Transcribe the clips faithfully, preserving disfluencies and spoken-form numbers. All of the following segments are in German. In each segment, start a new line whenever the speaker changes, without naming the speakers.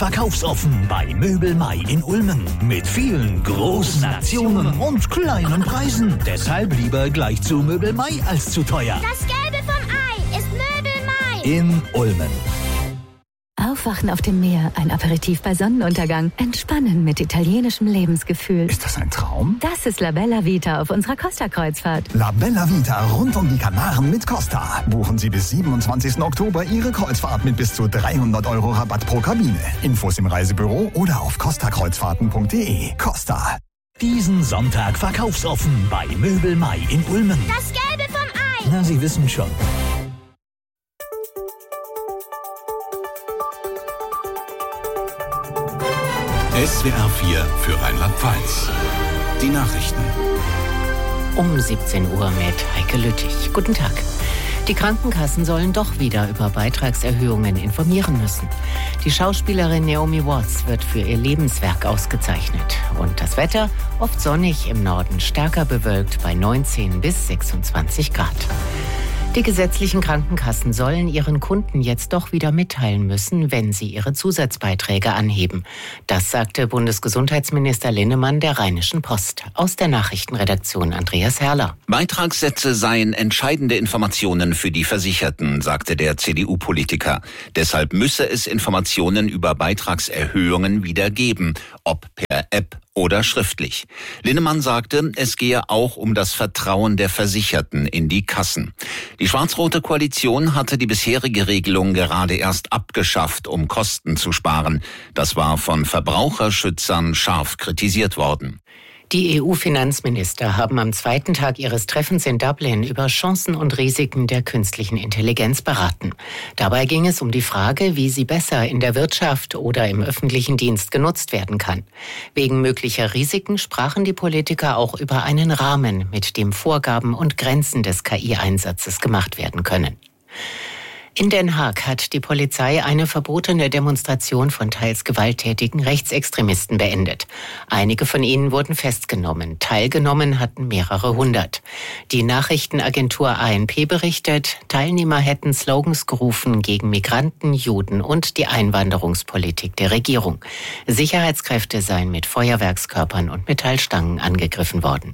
Verkaufsoffen bei Möbel Mai in Ulmen. Mit vielen großen Aktionen und kleinen Preisen. Deshalb lieber gleich zu Möbel Mai als zu teuer.
Das Gelbe vom Ei ist Möbel Mai.
In Ulmen.
Aufwachen auf dem Meer, ein Aperitif bei Sonnenuntergang, entspannen mit italienischem Lebensgefühl.
Ist das ein Traum?
Das ist La Bella Vita auf unserer Costa-Kreuzfahrt.
La Bella Vita rund um die Kanaren mit Costa. Buchen Sie bis siebenundzwanzigsten Oktober Ihre Kreuzfahrt mit bis zu dreihundert Euro Rabatt pro Kabine. Infos im Reisebüro oder auf costa kreuzfahrten punkt de. Costa.
Diesen Sonntag verkaufsoffen bei Möbel Mai in Ulmen.
Das Gelbe vom Ei.
Na, Sie wissen schon.
S W R vier für Rheinland-Pfalz. Die Nachrichten.
Um siebzehn Uhr mit Heike Lüttich. Guten Tag. Die Krankenkassen sollen doch wieder über Beitragserhöhungen informieren müssen. Die Schauspielerin Naomi Watts wird für ihr Lebenswerk ausgezeichnet. Und das Wetter? Oft sonnig, im Norden stärker bewölkt bei neunzehn bis sechsundzwanzig Grad. Die gesetzlichen Krankenkassen sollen ihren Kunden jetzt doch wieder mitteilen müssen, wenn sie ihre Zusatzbeiträge anheben. Das sagte Bundesgesundheitsminister Linnemann der Rheinischen Post. Aus der Nachrichtenredaktion Andreas Herrler.
Beitragssätze seien entscheidende Informationen für die Versicherten, sagte der C D U-Politiker. Deshalb müsse es Informationen über Beitragserhöhungen wieder geben, ob per App oder schriftlich. Linnemann sagte, es gehe auch um das Vertrauen der Versicherten in die Kassen. Die schwarz-rote Koalition hatte die bisherige Regelung gerade erst abgeschafft, um Kosten zu sparen. Das war von Verbraucherschützern scharf kritisiert worden.
Die E U-Finanzminister haben am zweiten Tag ihres Treffens in Dublin über Chancen und Risiken der künstlichen Intelligenz beraten. Dabei ging es um die Frage, wie sie besser in der Wirtschaft oder im öffentlichen Dienst genutzt werden kann. Wegen möglicher Risiken sprachen die Politiker auch über einen Rahmen, mit dem Vorgaben und Grenzen des K I-Einsatzes gemacht werden können. In Den Haag hat die Polizei eine verbotene Demonstration von teils gewalttätigen Rechtsextremisten beendet. Einige von ihnen wurden festgenommen. Teilgenommen hatten mehrere hundert. Die Nachrichtenagentur A N P berichtet, Teilnehmer hätten Slogans gerufen gegen Migranten, Juden und die Einwanderungspolitik der Regierung. Sicherheitskräfte seien mit Feuerwerkskörpern und Metallstangen angegriffen worden.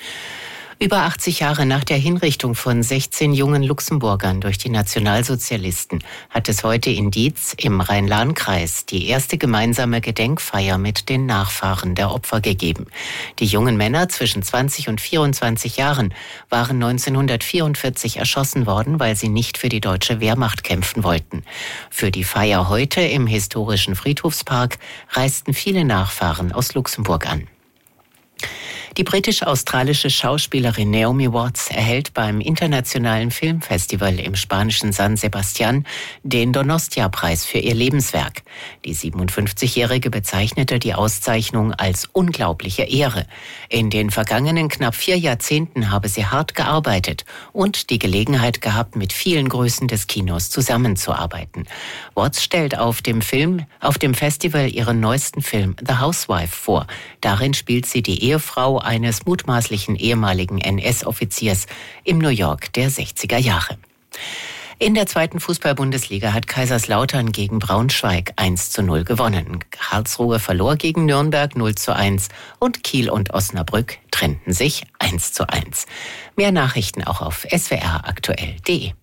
Über achtzig Jahre nach der Hinrichtung von sechzehn jungen Luxemburgern durch die Nationalsozialisten hat es heute in Dietz im Rhein-Lahn-Kreis die erste gemeinsame Gedenkfeier mit den Nachfahren der Opfer gegeben. Die jungen Männer zwischen zwanzig und vierundzwanzig Jahren waren neunzehnhundertvierundvierzig erschossen worden, weil sie nicht für die deutsche Wehrmacht kämpfen wollten. Für die Feier heute im historischen Friedhofspark reisten viele Nachfahren aus Luxemburg an. Die britisch-australische Schauspielerin Naomi Watts erhält beim Internationalen Filmfestival im spanischen San Sebastián den Donostia-Preis für ihr Lebenswerk. Die siebenundfünfzigjährige bezeichnete die Auszeichnung als unglaubliche Ehre. In den vergangenen knapp vier Jahrzehnten habe sie hart gearbeitet und die Gelegenheit gehabt, mit vielen Größen des Kinos zusammenzuarbeiten. Watts stellt auf dem Film, auf dem Festival ihren neuesten Film The Housewife vor. Darin spielt sie die Ehefrau eines mutmaßlichen ehemaligen N S-Offiziers im New York der sechziger Jahre. In der zweiten Fußball-Bundesliga hat Kaiserslautern gegen Braunschweig eins zu null gewonnen. Karlsruhe verlor gegen Nürnberg null zu eins und Kiel und Osnabrück trennten sich eins zu eins. Mehr Nachrichten auch auf s w r aktuell punkt de.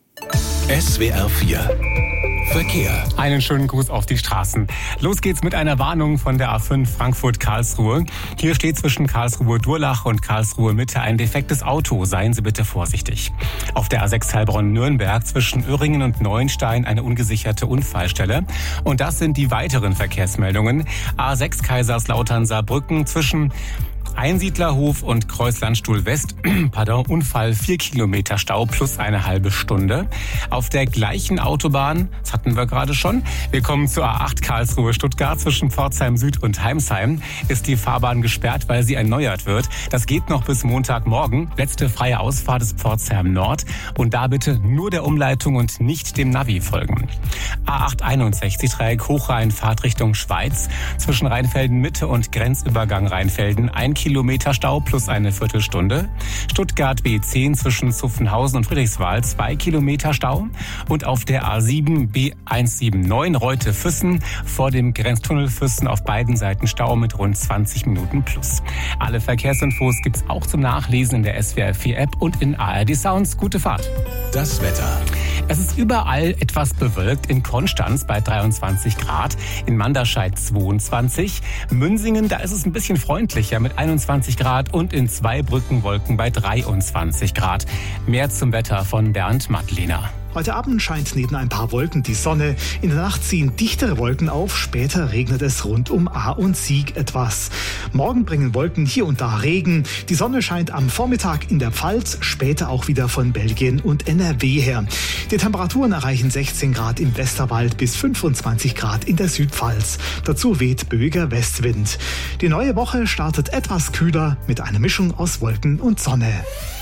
S W R vier Verkehr.
Einen schönen Gruß auf die Straßen. Los geht's mit einer Warnung von der A fünf Frankfurt-Karlsruhe. Hier steht zwischen Karlsruhe-Durlach und Karlsruhe-Mitte ein defektes Auto. Seien Sie bitte vorsichtig. Auf der A sechs Heilbronn-Nürnberg zwischen Öhringen und Neuenstein eine ungesicherte Unfallstelle. Und das sind die weiteren Verkehrsmeldungen. A sechs Kaiserslautern-Saarbrücken zwischen Einsiedlerhof und Kreuzlandstuhl West, pardon, Unfall, vier Kilometer Stau plus eine halbe Stunde. Auf der gleichen Autobahn, das hatten wir gerade schon, wir kommen zur A acht Karlsruhe-Stuttgart zwischen Pforzheim Süd und Heimsheim, ist die Fahrbahn gesperrt, weil sie erneuert wird. Das geht noch bis Montagmorgen. Letzte freie Ausfahrt ist Pforzheim Nord und da bitte nur der Umleitung und nicht dem Navi folgen. A acht einundsechzig Dreieck Hochrhein, Fahrtrichtung Schweiz zwischen Rheinfelden Mitte und Grenzübergang Rheinfelden, ein Kilometer Stau plus eine Viertelstunde. Stuttgart B zehn zwischen Zuffenhausen und Friedrichswald zwei Kilometer Stau. Und auf der A sieben B hundertneunundsiebzig Reute-Füssen vor dem Grenztunnel Füssen auf beiden Seiten Stau mit rund zwanzig Minuten plus. Alle Verkehrsinfos gibt's auch zum Nachlesen in der S W R vier App und in A R D Sounds. Gute Fahrt.
Das Wetter.
Es ist überall etwas bewölkt. In Konstanz bei dreiundzwanzig Grad, in Manderscheid zweiundzwanzig, Münsingen, da ist es ein bisschen freundlicher mit einundzwanzig Grad und in Zweibrücken Wolken bei dreiundzwanzig Grad. Mehr zum Wetter von Bernd Madlener.
Heute Abend scheint neben ein paar Wolken die Sonne. In der Nacht ziehen dichtere Wolken auf. Später regnet es rund um Ahr und Sieg etwas. Morgen bringen Wolken hier und da Regen. Die Sonne scheint am Vormittag in der Pfalz, später auch wieder von Belgien und N R W her. Die Temperaturen erreichen sechzehn Grad im Westerwald bis fünfundzwanzig Grad in der Südpfalz. Dazu weht böiger Westwind. Die neue Woche startet etwas kühler mit einer Mischung aus Wolken und Sonne.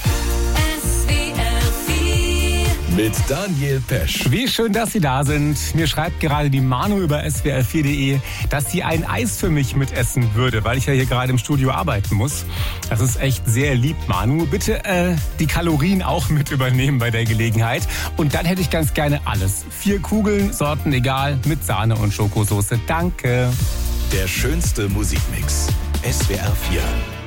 Mit Daniel Pesch.
Wie schön, dass Sie da sind. Mir schreibt gerade die Manu über S W R vier punkt de, dass sie ein Eis für mich mitessen würde, weil ich ja hier gerade im Studio arbeiten muss. Das ist echt sehr lieb, Manu. Bitte äh, die Kalorien auch mit übernehmen bei der Gelegenheit. Und dann hätte ich ganz gerne alles. Vier Kugeln, Sorten egal, mit Sahne und Schokosoße. Danke.
Der schönste Musikmix. S W R vier.